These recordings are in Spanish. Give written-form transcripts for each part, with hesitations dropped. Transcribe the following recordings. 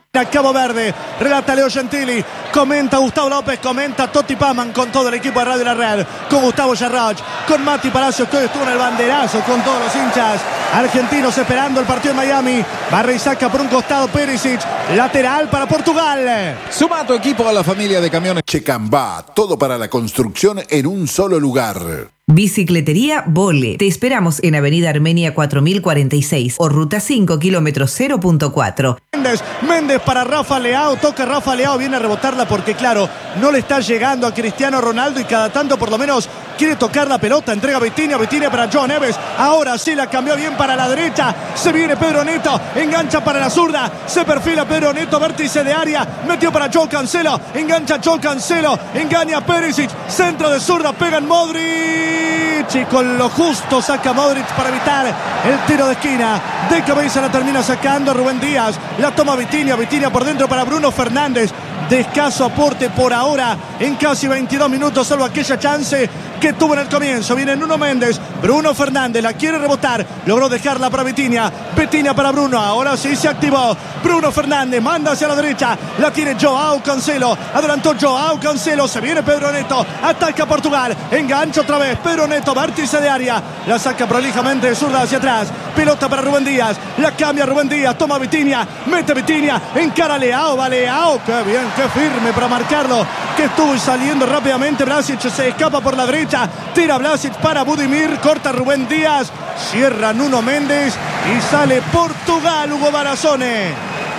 Cabo Verde, relata Leo Gentili, comenta Gustavo López, comenta Totti Paman con todo el equipo de Radio La Red, con Gustavo Yarroch, con Mati Palacios, que hoy estuvo en el banderazo con todos los hinchas argentinos esperando el partido en Miami. Barra y saca por un costado Perisic, lateral para Portugal. Suma a tu equipo a la familia de camiones Checambá, todo para la construcción en un solo lugar. Bicicletería Vole. Te esperamos en Avenida Armenia 4046 o Ruta 5, kilómetro 0.4. Méndez para Rafa Leao, toca Rafa Leao, viene a rebotarla porque claro, no le está llegando a Cristiano Ronaldo y cada tanto por lo menos quiere tocar la pelota, entrega a Vitinha para Joao Neves, ahora sí la cambió bien para la derecha, se viene Pedro Neto, engancha para la zurda, se perfila Pedro Neto, vértice de área, metió para Joao Cancelo, engancha Joao Cancelo, engaña Perisic, centro de zurda, pega en Modric y con lo justo saca Modric para evitar el tiro de esquina, de cabeza la termina sacando Rubén Díaz, la toma Vitinha por dentro para Bruno Fernández, de escaso aporte por ahora en casi 22 minutos, salvo aquella chance que tuvo en el comienzo. Viene Nuno Méndez, Bruno Fernández la quiere rebotar, logró dejarla para Vitinha para Bruno, ahora sí se activó Bruno Fernández, manda hacia la derecha, la tiene Joao Cancelo, adelantó Joao Cancelo, se viene Pedro Neto, ataca Portugal, engancha otra vez Pedro Neto, vértice de área, la saca prolijamente de zurda hacia atrás, pelota para Rubén Díaz, la cambia Rubén Díaz, toma Vitinha, mete Vitinha, encara Leao, va Leao, qué bien, qué firme para marcarlo, que estuvo saliendo rápidamente, Vlasic se escapa por la derecha, tira Vlasic para Budimir, corta Rubén Díaz, cierra Nuno Méndez y sale Portugal, Hugo Barazone.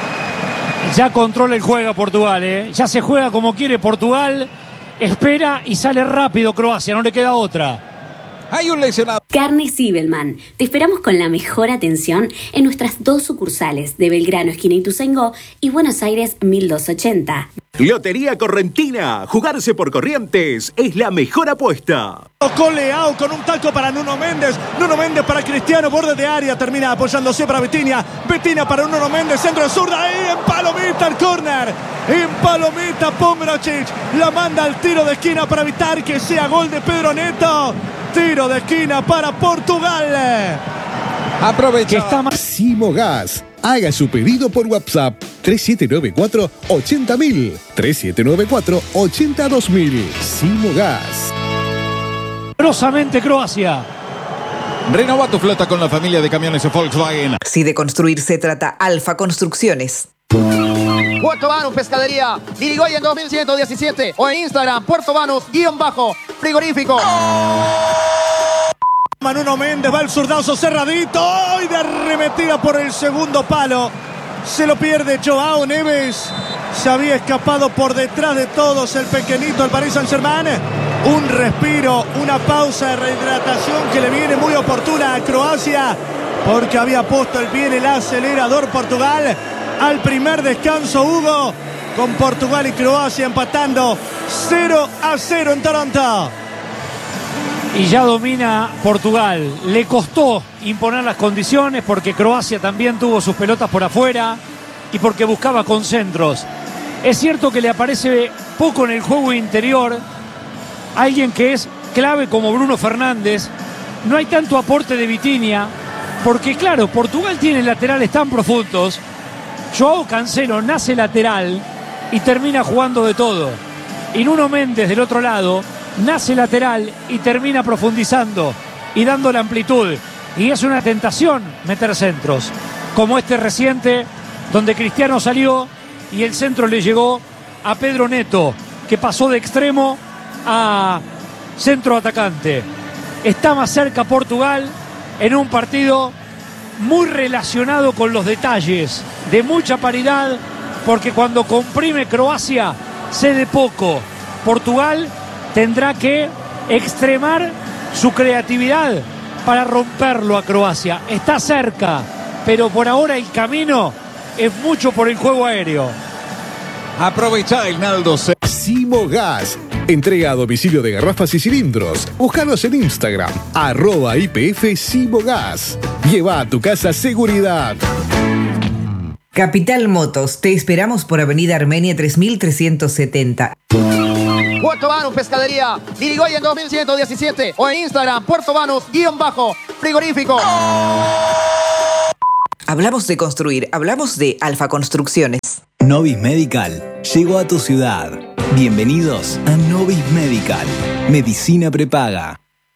Ya controla el juego Portugal, ya se juega como quiere Portugal, espera y sale rápido Croacia, no le queda otra. Hay un lesionado. Carnes Zibelman. Te esperamos con la mejor atención en nuestras 2 sucursales de Belgrano, esquina Ituzaingó, y Buenos Aires 1280. Lotería Correntina. Jugarse por Corrientes es la mejor apuesta. Con Leao, con un taco para Nuno Méndez para Cristiano, borde de área, termina apoyándose para Vitinha para Nuno Méndez, centro de zurda, ahí en palomita el córner, en palomita Pomrosic, la manda al tiro de esquina para evitar que sea gol de Pedro Neto, tiro de esquina para Portugal. Aprovecha. Está Simogas. Haga su pedido por WhatsApp 3794-80000, 3794-82000. Simogas. Poderosamente Croacia. Renova tu flota con la familia de camiones Volkswagen. Si de construir se trata, Alfa Construcciones. Puerto Banús Pescadería, Irigoyen 2117 o en Instagram Puerto Banús_frigorífico. Nuno Méndez va el zurdazo cerradito y de arremetida por el segundo palo. Se lo pierde Joao Neves. Se había escapado por detrás de todos el pequeñito del Paris Saint-Germain. Un respiro, una pausa de rehidratación que le viene muy oportuna a Croacia porque había puesto el pie en el acelerador Portugal. Al primer descanso, Hugo, con Portugal y Croacia empatando 0-0 en Toronto. Y ya domina Portugal. Le costó imponer las condiciones porque Croacia también tuvo sus pelotas por afuera y porque buscaba concentros. Es cierto que le aparece poco en el juego interior alguien que es clave como Bruno Fernández. No hay tanto aporte de Vitinha porque claro, Portugal tiene laterales tan profundos. Joao Cancelo nace lateral y termina jugando de todo. Y Nuno Méndez del otro lado nace lateral y termina profundizando y dando la amplitud. Y es una tentación meter centros, como este reciente, donde Cristiano salió y el centro le llegó a Pedro Neto, que pasó de extremo a centro atacante. Está más cerca Portugal en un partido muy relacionado con los detalles, de mucha paridad, porque cuando comprime Croacia cede poco. Portugal tendrá que extremar su creatividad para romperlo a Croacia. Está cerca, pero por ahora el camino es mucho por el juego aéreo. Aprovecha el Naldo. Simogas. Entrega a domicilio de garrafas y cilindros. Búscanos en Instagram, @IPF Simogas. Lleva a tu casa seguridad. Capital Motos. Te esperamos por Avenida Armenia 3370. Puerto Banús Pescadería, Irigoyen 2117 o en Instagram Puerto Banús_frigorífico. Hablamos de construir, hablamos de Alfa Construcciones. Novis Medical llegó a tu ciudad. Bienvenidos a Novis Medical, medicina prepaga.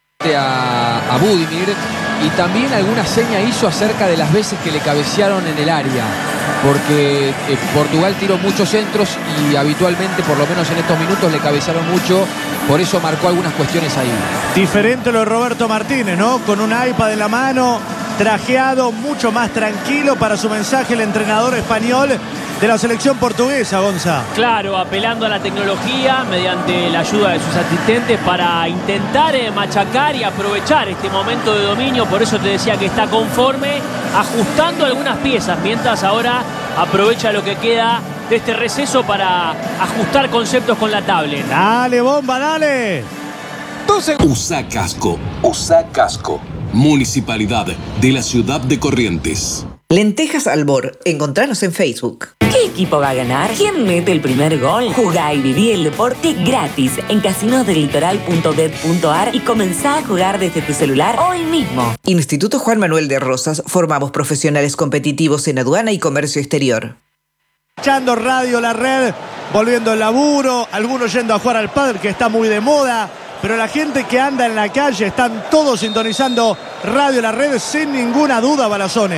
A Budimir, y también alguna seña hizo acerca de las veces que le cabecearon en el área, porque Portugal tiró muchos centros y habitualmente, por lo menos en estos minutos, le cabecearon mucho, por eso marcó algunas cuestiones ahí. Diferente lo de Roberto Martínez, ¿no? Con un iPad en la mano, trajeado, mucho más tranquilo para su mensaje el entrenador español de la selección portuguesa, Gonza. Claro, apelando a la tecnología mediante la ayuda de sus asistentes para intentar machacar y aprovechar este momento de dominio. Por eso te decía que está conforme, ajustando algunas piezas, mientras ahora aprovecha lo que queda de este receso para ajustar conceptos con la tablet. Dale, bomba, dale. Entonces, usa casco. Municipalidad de la ciudad de Corrientes. Lentejas Albor, encontranos en Facebook. ¿Qué equipo va a ganar? ¿Quién mete el primer gol? Jugá y viví el deporte gratis en casinosdelitoral.bet.ar y comenzá a jugar desde tu celular hoy mismo. Instituto Juan Manuel de Rosas, formamos profesionales competitivos en aduana y comercio exterior. Echando radio La Red, volviendo al laburo, algunos yendo a jugar al pádel, que está muy de moda. Pero la gente que anda en la calle, están todos sintonizando Radio La Red sin ninguna duda, Balazone.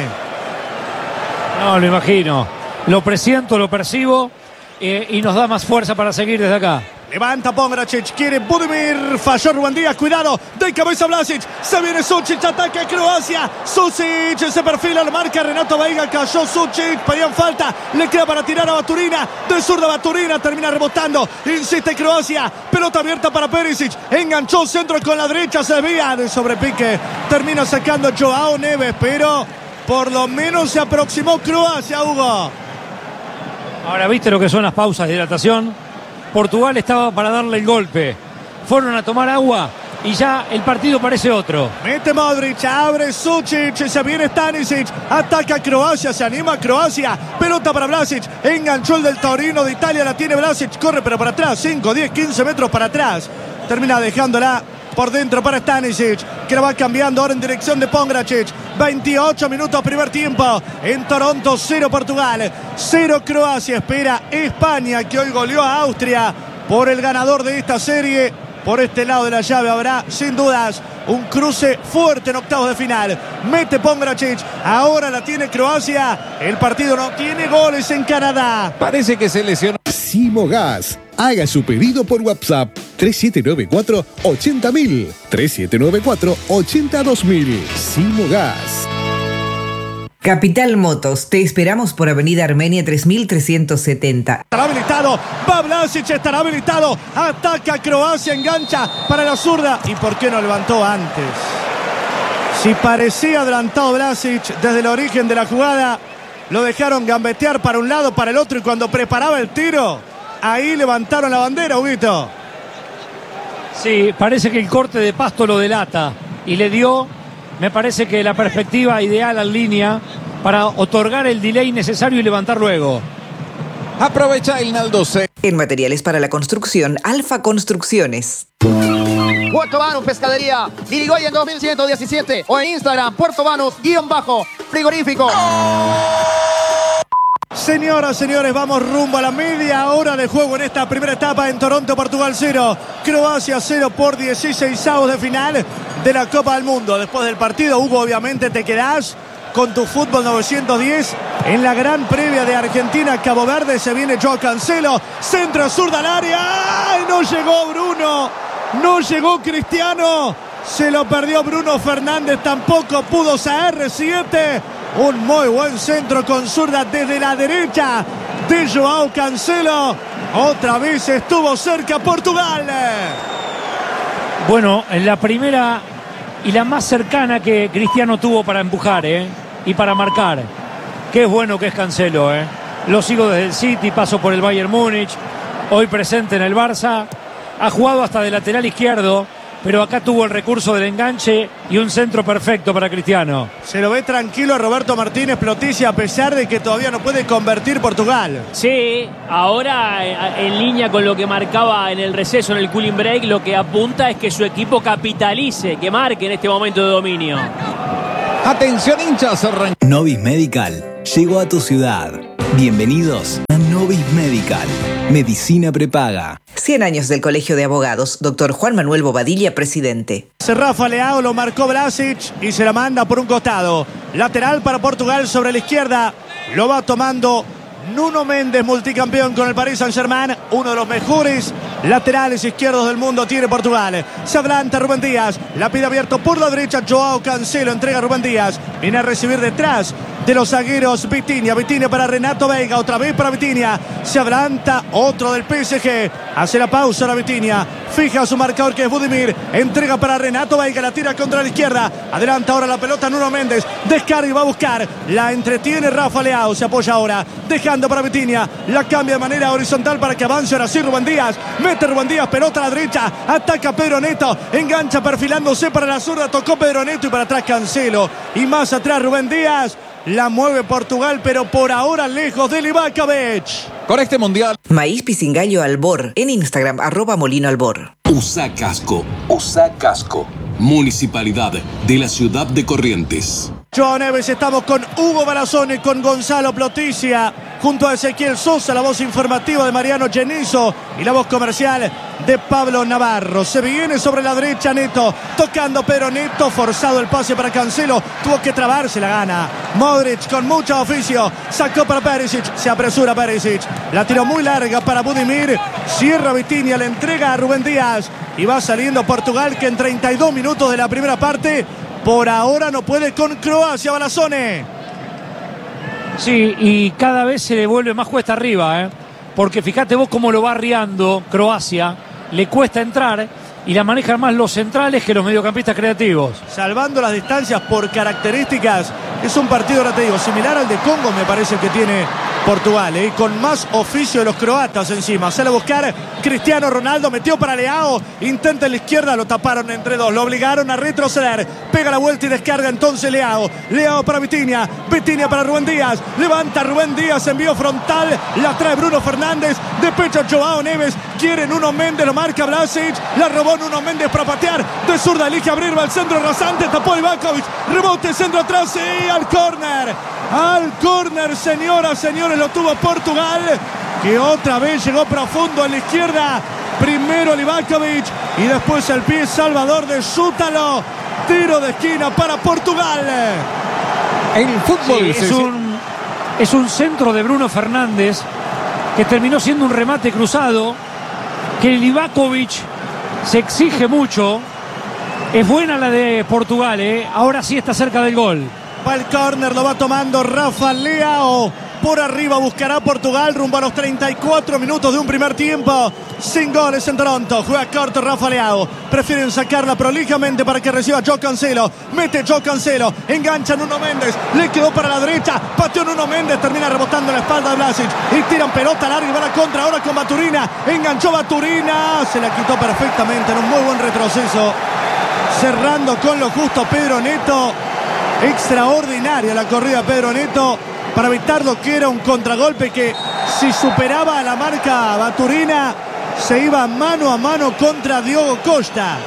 No, lo imagino. Lo presiento, lo percibo y nos da más fuerza para seguir desde acá. Levanta Pongracic, quiere Budimir, falló Rubén Díaz, cuidado, de cabeza Vlasic, se viene Sucic, ataca a Croacia, Sucic se perfila, lo marca Renato Veiga, cayó Sucic, pedían falta, le queda para tirar a Baturina, de zurda Baturina, termina rebotando, insiste Croacia, pelota abierta para Perisic, enganchó el centro con la derecha, se desvía de sobrepique, termina sacando Joao Neves, pero por lo menos se aproximó Croacia, Hugo. Ahora, ¿viste lo que son las pausas de hidratación? Portugal estaba para darle el golpe. Fueron a tomar agua y ya el partido parece otro. Mete Modric, abre Sucic, se viene Stanisic, ataca Croacia, se anima Croacia, pelota para Vlasic, enganchó el del Torino de Italia, la tiene Vlasic, corre pero para atrás, 5, 10, 15 metros para atrás, termina dejándola por dentro para Stanisic, que la va cambiando ahora en dirección de Pongracic. 28 minutos primer tiempo. En Toronto, 0 Portugal, 0 Croacia. Espera España, que hoy goleó a Austria por el ganador de esta serie. Por este lado de la llave habrá, sin dudas, un cruce fuerte en octavos de final. Mete Pongracic, ahora la tiene Croacia. El partido no tiene goles en Canadá. Parece que se lesionó. Simogas. Haga su pedido por WhatsApp 3794-80000. 3794-82000. Simogas. Capital Motos, te esperamos por Avenida Armenia 3370. Estará habilitado, va Vlasic, estará habilitado, ataca Croacia, engancha para la zurda. ¿Y por qué no levantó antes? Si parecía adelantado Vlasic desde el origen de la jugada, lo dejaron gambetear para un lado, para el otro, y cuando preparaba el tiro, ahí levantaron la bandera, Huguito. Sí, parece que el corte de pasto lo delata y le dio, me parece que la perspectiva ideal en línea para otorgar el delay necesario y levantar luego. Aprovecha el Naldo C. En materiales para la construcción, Alfa Construcciones. Puerto Banús Pescadería, Dirigoyen 2117 o en Instagram, Puerto Banús_frigorífico. Señoras, señores, vamos rumbo a la media hora de juego en esta primera etapa en Toronto, Portugal 0, Croacia 0 por 16avos de final de la Copa del Mundo. Después del partido, Hugo, obviamente te quedás con tu fútbol 910 en la gran previa de Argentina-Cabo Verde. Se viene Joao Cancelo, centro zurda al área. ¡Ay! No llegó Bruno, no llegó Cristiano, se lo perdió Bruno Fernández, tampoco pudo CR7. Un muy buen centro con zurda desde la derecha de Joao Cancelo. Otra vez estuvo cerca Portugal. Bueno, en la primera y la más cercana que Cristiano tuvo para empujar y para marcar. Qué bueno que es Cancelo. Lo sigo desde el City, paso por el Bayern Múnich, hoy presente en el Barça. Ha jugado hasta de lateral izquierdo, pero acá tuvo el recurso del enganche y un centro perfecto para Cristiano. Se lo ve tranquilo a Roberto Martínez Plotizzi, a pesar de que todavía no puede convertir Portugal. Sí, ahora en línea con lo que marcaba en el receso, en el cooling break, lo que apunta es que su equipo capitalice, que marque en este momento de dominio. Atención, hinchas. Novis Medical llegó a tu ciudad. Bienvenidos a Novis Medical, Medicina Prepaga. 100 años del Colegio de Abogados, Dr. Juan Manuel Bobadilla, presidente. Rafa Leao lo marcó Vlasic y se la manda por un costado. Lateral para Portugal sobre la izquierda. Lo va tomando Nuno Méndez, multicampeón con el Paris Saint-Germain. Uno de los mejores laterales izquierdos del mundo tiene Portugal. Se adelanta Rubén Díaz. La pide abierto por la derecha. Joao Cancelo entrega a Rubén Díaz. Viene a recibir detrás de los zagueros Vitinha. Vitinha para Renato Veiga. Otra vez para Vitinha. Se adelanta otro del PSG. Hace la pausa ahora Vitinha. Fija su marcador que es Budimir. Entrega para Renato Veiga. La tira contra la izquierda. Adelanta ahora la pelota Nuno Méndez. Descarga y va a buscar. La entretiene Rafa Leao. Se apoya ahora. Dejando para Vitinha. La cambia de manera horizontal para que avance ahora sí Rubén Díaz. Mete Rubén Díaz. Pelota a la derecha. Ataca Pedro Neto. Engancha perfilándose para la zurda. Tocó Pedro Neto y para atrás Cancelo. Y más atrás Rubén Díaz. La mueve Portugal, pero por ahora lejos de Livakovic. Con este mundial. Maíz Pisingallo Albor. En Instagram, @MolinoAlbor. USA Casco. USA Casco. Municipalidad de la ciudad de Corrientes. Joao Neves, estamos con Hugo Barazone, con Gonzalo Ploticia, junto a Ezequiel Sosa, la voz informativa de Mariano Genizo y la voz comercial de Pablo Navarro. Se viene sobre la derecha Neto, tocando Pedro Neto, forzado el pase para Cancelo, tuvo que trabarse la gana. Modric con mucho oficio, sacó para Perisic, se apresura Perisic, la tiró muy larga para Budimir, cierra Vitinha, le entrega a Rubén Díaz y va saliendo Portugal, que en 32 minutos de la primera parte por ahora no puede con Croacia. Barazone. Sí, y cada vez se le vuelve más cuesta arriba, porque fíjate vos cómo lo va arriando Croacia, le cuesta entrar y la manejan más los centrales que los mediocampistas creativos. Salvando las distancias por características, es un partido, ahora te digo, similar al de Congo me parece que tiene Portugal, con más oficio de los croatas encima. Sale a buscar Cristiano Ronaldo, metió para Leao, intenta en la izquierda, lo taparon entre dos, lo obligaron a retroceder, pega la vuelta y descarga entonces Leao. Leao para Vitinha, Vitinha para Rubén Díaz, levanta Rubén Díaz, envío frontal, la trae Bruno Fernández, de pecho Joao Neves, quiere Nuno Méndez, lo marca Vlasic, la robó Nuno Méndez para patear, de zurda elige abrir, va al centro rasante, tapó Livakovic, rebote, centro atrás y al córner, señoras, señores, lo tuvo Portugal, que otra vez llegó profundo a la izquierda, primero Livakovic y después el pie salvador de Sútalo, tiro de esquina para Portugal. El fútbol es un centro de Bruno Fernández que terminó siendo un remate cruzado, que Livakovic se exige mucho. Es buena la de Portugal, ahora sí está cerca del gol. Va el córner, lo va tomando Rafa Leao. Por arriba buscará Portugal rumbo a los 34 minutos de un primer tiempo. Sin goles en Toronto. Juega corto Rafa Leao. Prefieren sacarla prolijamente para que reciba Joao Cancelo. Mete Joao Cancelo. Engancha Nuno Méndez. Le quedó para la derecha. Pateó Nuno Méndez. Termina rebotando la espalda de Vlasic. Y tiran pelota larga y va a la contra ahora con Baturina. Enganchó Baturina. Se la quitó perfectamente en un muy buen retroceso. Cerrando con lo justo Pedro Neto. Extraordinaria la corrida Pedro Neto para evitar lo que era un contragolpe que, si superaba a la marca Baturina, se iba mano a mano contra Diogo Costa.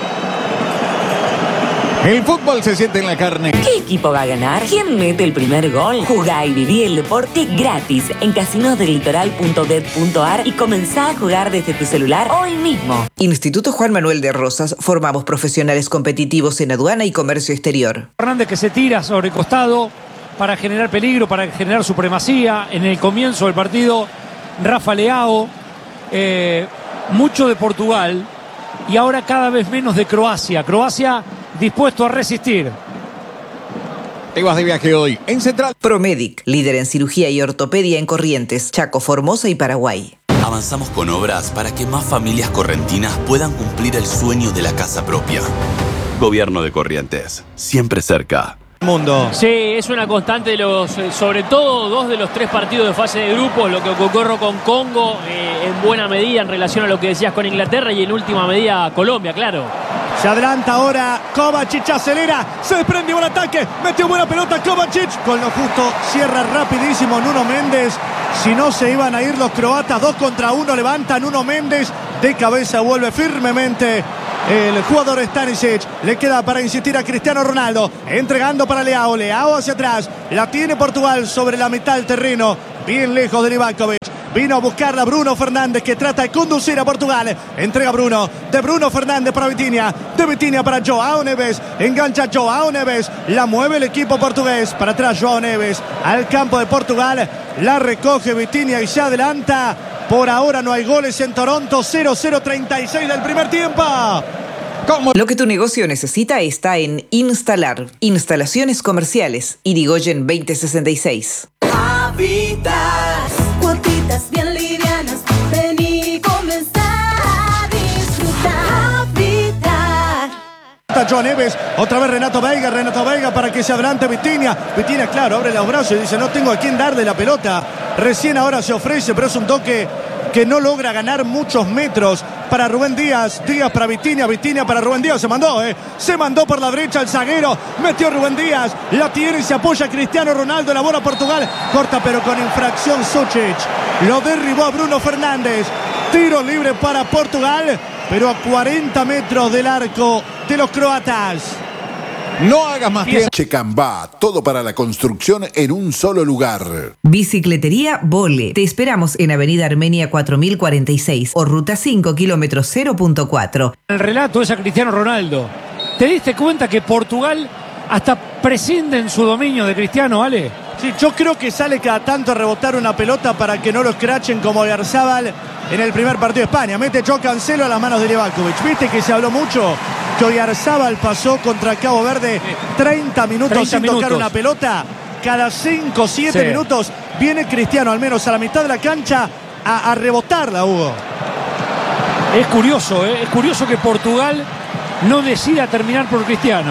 El fútbol se siente en la carne. ¿Qué equipo va a ganar? ¿Quién mete el primer gol? Jugá y viví el deporte gratis en casinosdelitoral.bet.ar y comenzá a jugar desde tu celular hoy mismo. Instituto Juan Manuel de Rosas. Formamos profesionales competitivos en aduana y comercio exterior. Fernández que se tira sobre costado para generar peligro, para generar supremacía. En el comienzo del partido, Rafa Leao, mucho de Portugal y ahora cada vez menos de Croacia. Croacia dispuesto a resistir. Te vas de viaje hoy en Central. Promedic, líder en cirugía y ortopedia en Corrientes, Chaco, Formosa y Paraguay. Avanzamos con obras para que más familias correntinas puedan cumplir el sueño de la casa propia. Gobierno de Corrientes, siempre cerca. Mundo. Sí, es una constante de los, sobre todo 2 de los 3 partidos de fase de grupos, lo que ocurrió con Congo, en buena medida en relación a lo que decías con Inglaterra y en última medida Colombia, claro. Se adelanta ahora Kovacic, acelera, se desprende un ataque, metió buena pelota Kovacic, con lo justo cierra rapidísimo Nuno Méndez. Si no se iban a ir los croatas, 2 contra 1, levanta Nuno Méndez, de cabeza vuelve firmemente el jugador Stanisic. Le queda para insistir a Cristiano Ronaldo, entregando para Leao, Leao hacia atrás, la tiene Portugal sobre la mitad del terreno. bien lejos de Livakovic. Vino a buscarla Bruno Fernández, que trata de conducir a Portugal. Entrega Bruno, de Bruno Fernández para Vitinha, de Vitinha para João Neves. Engancha João Neves, la mueve el equipo portugués. Para atrás João Neves, al campo de Portugal. La recoge Vitinha y se adelanta. Por ahora no hay goles en Toronto. 0-0-36 del primer tiempo. Lo que tu negocio necesita está en Instalar. Instalaciones comerciales. Irigoyen 2066. Habitat, cuotitas bien livianas. Vení y comenzá a disfrutar. Habitat. João Neves, otra vez Renato Veiga para que se adelante Vitinha. Vitinha, claro, abre los brazos y dice: no tengo a quién darle la pelota. Recién ahora se ofrece, pero es un toque que no logra ganar muchos metros. Para Rubén Díaz, Díaz para Vitinha, Vitinha para Rubén Díaz, se mandó por la derecha el zaguero, metió Rubén Díaz, la tiene y se apoya Cristiano Ronaldo, elabora Portugal, corta pero con infracción Sučić, lo derribó a Bruno Fernández, tiro libre para Portugal, pero a 40 metros del arco de los croatas. No hagas más tiempo. Checambá, todo para la construcción en un solo lugar. Bicicletería Vole. Te esperamos en Avenida Armenia 4046 o Ruta 5, kilómetro 0.4. El relato es a Cristiano Ronaldo. ¿Te diste cuenta que Portugal hasta prescinde en su dominio de Cristiano, Ale? Sí, yo creo que sale cada tanto a rebotar una pelota para que no lo escrachen como Oyarzabal en el primer partido de España. Mete João Cancelo a las manos de Livakovic. ¿Viste que se habló mucho? Que Oyarzabal pasó contra Cabo Verde 30 minutos sin tocar una pelota. Cada 5 o 7 minutos viene Cristiano, al menos a la mitad de la cancha, a rebotarla, Hugo. Es curioso, ¿eh? Es curioso que Portugal no decida terminar por Cristiano.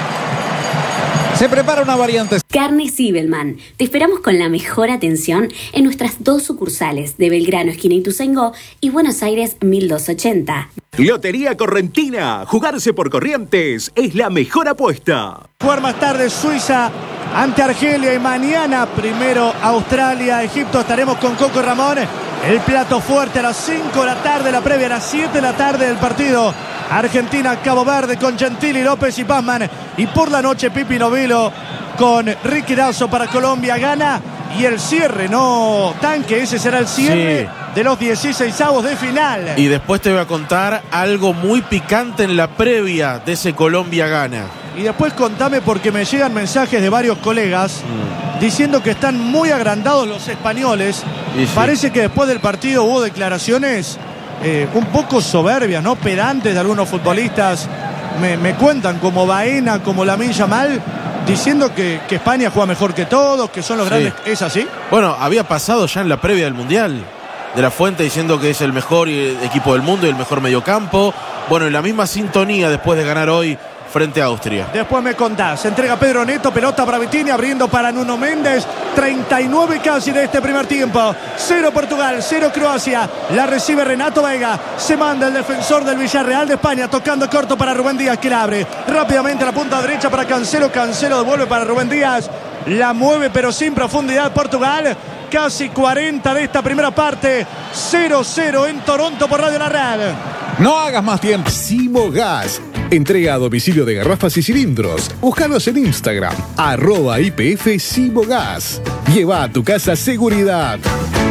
Se prepara una variante. Carne Zibelman. Te esperamos con la mejor atención en nuestras 2 sucursales de Belgrano, esquina Ituzaingó, y Buenos Aires 1280. Lotería Correntina. Jugarse por Corrientes es la mejor apuesta. Jugar más tarde Suiza ante Argelia y mañana primero Australia, Egipto. Estaremos con Coco Ramón. El plato fuerte a las 5 de la tarde, la previa a las 7 de la tarde del partido. Argentina, Cabo Verde con Gentili, López y Pazman. Y por la noche Pipi Novilo con Ricky Dazo para Colombia. Gana y el cierre, ¿no, Tanque? Ese será el cierre de los 16avos de final. Y después te voy a contar algo muy picante en la previa de ese Colombia Gana. Y después contame, porque me llegan mensajes de varios colegas diciendo que están muy agrandados los españoles. Parece que después del partido hubo declaraciones un poco soberbias, ¿no? Pedantes de algunos futbolistas. Me cuentan, como Baena, como Lamine Yamal, diciendo que España juega mejor que todos, que son los grandes. ¿Es así? Bueno, había pasado ya en la previa del Mundial. De la Fuente diciendo que es el mejor equipo del mundo y el mejor mediocampo. Bueno, en la misma sintonía después de ganar hoy frente a Austria. Después me contás. Entrega Pedro Neto, pelota para Vitinha, abriendo para Nuno Méndez. 39 casi de este primer tiempo. 0 Portugal, 0 Croacia. La recibe Renato Veiga. Se manda el defensor del Villarreal de España, tocando corto para Rubén Díaz, que la abre rápidamente a la punta derecha para Cancelo. Cancelo devuelve para Rubén Díaz. La mueve pero sin profundidad Portugal. Casi 40 de esta primera parte. 0-0 en Toronto por Radio La Red. No hagas más tiempo. Simo Gas. Entrega a domicilio de garrafas y cilindros. Búscanos en Instagram. @IPF Simo Gas. Lleva a tu casa seguridad.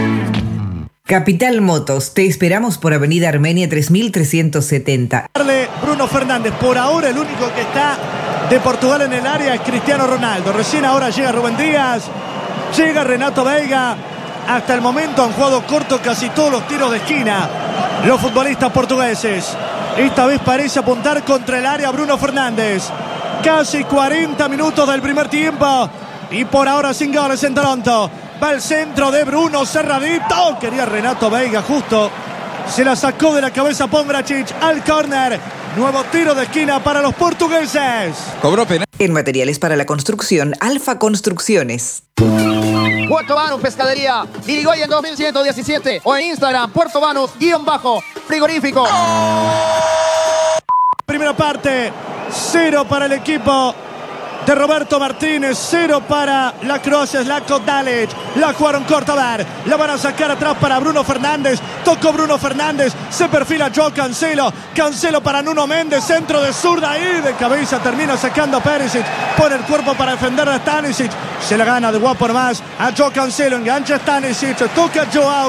Capital Motos. Te esperamos por Avenida Armenia 3370. Bruno Fernández. Por ahora el único que está de Portugal en el área es Cristiano Ronaldo. Recién ahora llega Rubén Díaz. Llega Renato Veiga. Hasta el momento han jugado corto casi todos los tiros de esquina los futbolistas portugueses. Esta vez parece apuntar contra el área Bruno Fernández. Casi 40 minutos del primer tiempo. Y por ahora sin goles en Toronto. Va el centro de Bruno, cerradito. Quería Renato Veiga, justo. Se la sacó de la cabeza Pongracic al córner. Nuevo tiro de esquina para los portugueses. Cobró penal. En materiales para la construcción, Alfa Construcciones. Puerto Banús Pescadería, Irigoyen 2117 o en Instagram, Puerto Banús_frigorífico. Primera parte, 0 para el equipo de Roberto Martínez, 0 para la Croacia, Zlatko Dalic. La jugaron corta, a ver, la van a sacar atrás para Bruno Fernández. Tocó Bruno Fernández, se perfila Joao Cancelo. Cancelo para Nuno Méndez, centro de zurda y de cabeza termina sacando a Perisic. Pone el cuerpo para defender a Stanisic. Se la gana de guapo más a Joao Cancelo, engancha a Stanisic, toca Joao.